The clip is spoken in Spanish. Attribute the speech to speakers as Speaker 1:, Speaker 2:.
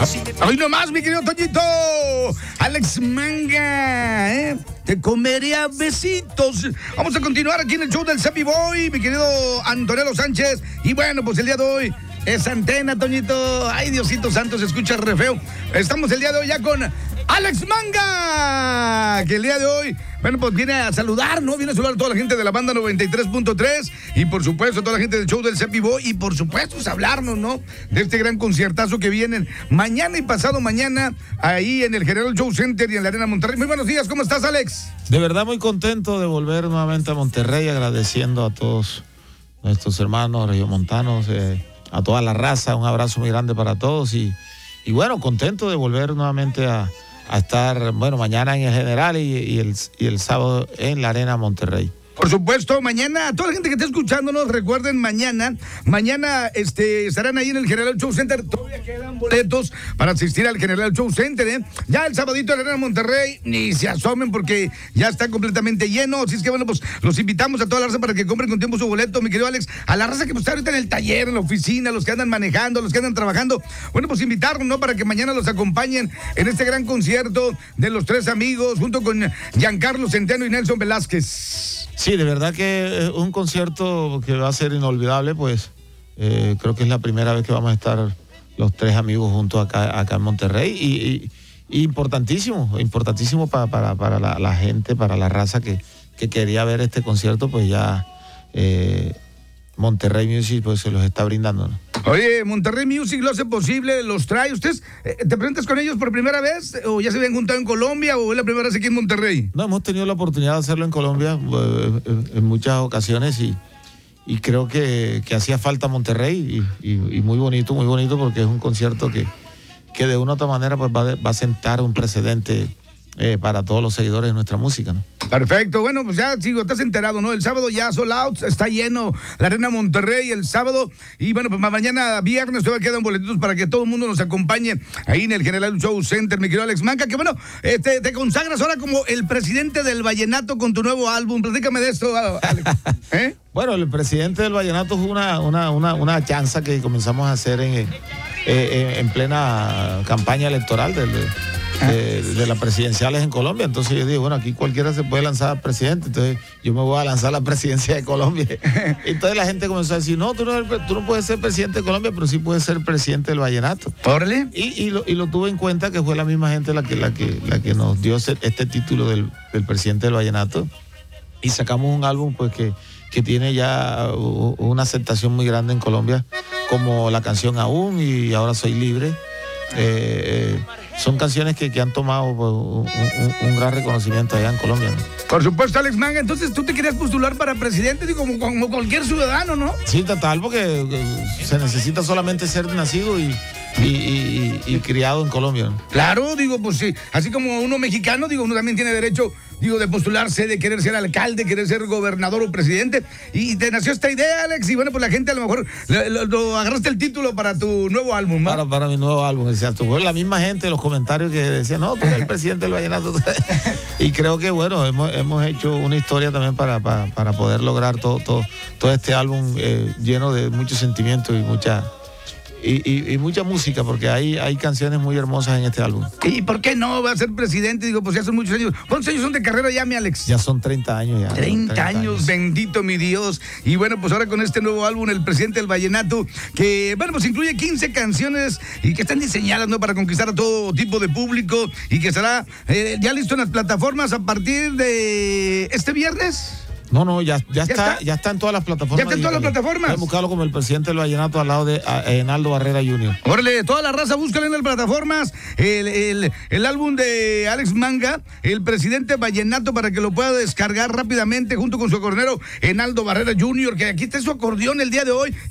Speaker 1: Hoy nomás, mi querido Toñito. Alex Manga, te comería besitos. Vamos a continuar aquí en el show del Zappy Boy, mi querido Antonio Sánchez. Y bueno, pues el día de hoy es antena, Toñito. Ay, Diosito Santo, se escucha re feo. Estamos el día de hoy ya con Alex Manga, que el día de hoy, bueno, pues viene a saludar, ¿no? Viene a saludar a toda la gente de la banda 93.3 y por supuesto a toda la gente del show del Zappy Boy y por supuesto pues, hablarnos, ¿no? De este gran conciertazo que vienen mañana y pasado mañana ahí en el General Show Center y en la Arena Monterrey. Muy buenos días, ¿cómo estás, Alex?
Speaker 2: De verdad muy contento de volver nuevamente a Monterrey, agradeciendo a todos nuestros hermanos regiomontanos, a toda la raza, un abrazo muy grande para todos y bueno, contento de volver nuevamente a estar, bueno, mañana en el General y el sábado en la Arena Monterrey.
Speaker 1: Por supuesto, mañana, toda la gente que está escuchándonos, recuerden, mañana estarán ahí en el General Show Center. Todavía quedan boletos para asistir al General Show Center, ¿eh? Ya el sabadito en la Arena Monterrey, ni se asomen porque ya está completamente lleno. Así es que, bueno, pues los invitamos a toda la raza para que compren con tiempo su boleto, mi querido Alex. A la raza que pues, está ahorita en el taller, en la oficina, los que andan manejando, los que andan trabajando. Bueno, pues invitarlos, ¿no? Para que mañana los acompañen en este gran concierto de los tres amigos, junto con Giancarlo Centeno y Nelson Velázquez.
Speaker 2: Sí, de verdad que es un concierto que va a ser inolvidable, pues creo que es la primera vez que vamos a estar los tres amigos juntos acá en Monterrey y importantísimo para la gente, para la raza que quería ver este concierto, pues ya Monterrey Music pues se los está brindando, ¿no?
Speaker 1: Oye, Monterrey Music lo hace posible, los trae. ¿Ustedes te presentas con ellos por primera vez o ya se habían juntado en Colombia o es la primera vez aquí en Monterrey?
Speaker 2: No, hemos tenido la oportunidad de hacerlo en Colombia en muchas ocasiones y creo que hacía falta Monterrey y muy bonito porque es un concierto que de una u otra manera pues va a sentar un precedente para todos los seguidores de nuestra música, ¿no?
Speaker 1: Perfecto, bueno, pues ya, sigo, estás enterado, ¿no? El sábado ya sold out, está lleno la Arena Monterrey el sábado y bueno, pues mañana viernes todavía quedan boletitos para que todo el mundo nos acompañe ahí en el General Show Center, mi querido Alex Manga, que bueno, te consagras ahora como el presidente del vallenato con tu nuevo álbum, platícame de esto, Alex.
Speaker 2: Bueno, el presidente del vallenato es una chanza que comenzamos a hacer en plena campaña electoral de las presidenciales en Colombia. Entonces yo digo, bueno, aquí cualquiera se puede lanzar a presidente, entonces yo me voy a lanzar a la presidencia de Colombia. Entonces la gente comenzó a decir, no, tú no puedes ser presidente de Colombia, pero sí puedes ser presidente del vallenato.
Speaker 1: ¿Órale?
Speaker 2: Y lo tuve en cuenta que fue la misma gente la que nos dio este título del presidente del vallenato y sacamos un álbum pues que tiene ya una aceptación muy grande en Colombia, como la canción Aún y Ahora Soy Libre. Son canciones que han tomado un gran reconocimiento allá en Colombia, ¿no?
Speaker 1: Por supuesto, Alex Manga, entonces tú te querías postular para presidente, digo, como cualquier ciudadano, ¿no?
Speaker 2: Sí, total, porque se necesita solamente ser nacido y criado en Colombia, ¿no?
Speaker 1: Claro, digo, pues sí, así como uno mexicano, digo, uno también tiene derecho, digo, de postularse, de querer ser alcalde, querer ser gobernador o presidente, y te nació esta idea, Alex, y bueno, pues la gente a lo mejor lo agarraste el título para tu nuevo álbum, ¿no?
Speaker 2: Para mi nuevo álbum, exacto. Fue la misma gente, los comentarios que decían, no, tú eres el presidente del vallenato. Y creo que, bueno, hemos hecho una historia también para poder lograr todo este álbum lleno de mucho sentimiento y mucha música, porque hay canciones muy hermosas en este álbum.
Speaker 1: ¿Y por qué no va a ser presidente? Digo, pues ya son muchos años. ¿Cuántos años son de carrera ya, mi Alex?
Speaker 2: Ya son 30 años ya.
Speaker 1: 30 años, bendito mi Dios. Y bueno, pues ahora con este nuevo álbum, El Presidente del Vallenato, que, bueno, pues incluye 15 canciones y que están diseñadas, ¿no? Para conquistar a todo tipo de público y que estará ya listo en las plataformas a partir de este viernes.
Speaker 2: No, ya está en todas las plataformas.
Speaker 1: ¿Ya está en todas las plataformas?
Speaker 2: Pueden buscarlo como El Presidente del Vallenato al lado de Enaldo Barrera Jr.
Speaker 1: Órale, toda la raza, búscala en las plataformas. El álbum de Alex Manga, El Presidente Vallenato, para que lo pueda descargar rápidamente junto con su acordeonero Enaldo Barrera Jr., que aquí está su acordeón el día de hoy.